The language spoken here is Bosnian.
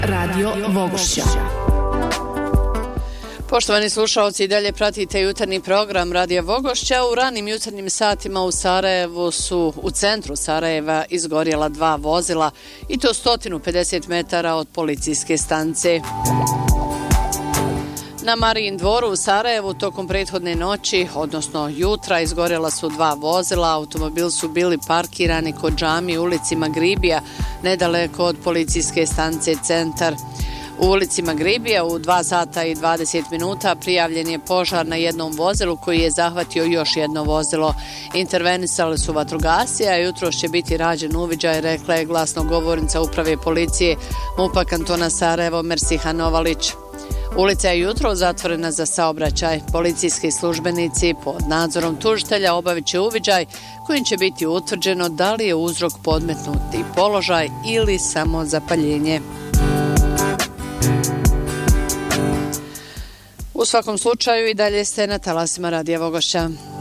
Radio Vogošća. Poštovani slušalci, i dalje pratite jutarnji program Radija Vogošća. U ranim jutarnjim satima u Sarajevu su u centru Sarajeva izgorjela 2 vozila i to 150 metara od policijske stanice. Na Marijin dvoru u Sarajevu tokom prethodne noći, odnosno jutra, izgorjela su 2 vozila. Automobili su bili parkirani kod džamije u ulici Magribija, nedaleko od policijske stanice Centar. U ulici Magribija u 2 sata i 20 minuta prijavljen je požar na jednom vozilu koji je zahvatio još jedno vozilo. Intervenisali su vatrogasci, a jutros će biti rađen uviđaj, rekla je glasnogovornica uprave policije MUP-a kantona Sarajevo Mersiha Novalić. Ulica je jutro zatvorena za saobraćaj. Policijski službenici pod nadzorom tužitelja obavit će uviđaj kojim će biti utvrđeno da li je uzrok podmetnuti položaj ili samo zapaljenje. U svakom slučaju i dalje ste na talasima Radija Vogošća.